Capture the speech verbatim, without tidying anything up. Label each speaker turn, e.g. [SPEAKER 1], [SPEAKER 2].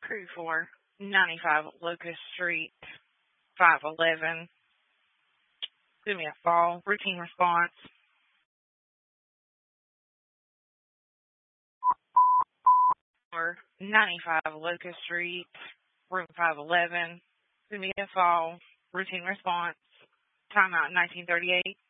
[SPEAKER 1] Crew four, ninety-five Locust Street, five eleven. Give me a fall. Routine response. Or ninety-five Locust Street, room five eleven. Give me a fall. Routine response. Timeout nineteen thirty-eight.